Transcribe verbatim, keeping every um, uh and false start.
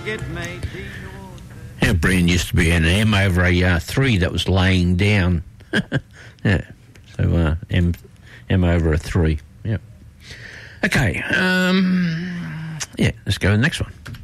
Our brand used to be an M over a uh, three that was laying down. Yeah, so uh, M, M over a three. Yep. Okay. Um, yeah, let's go to the next one.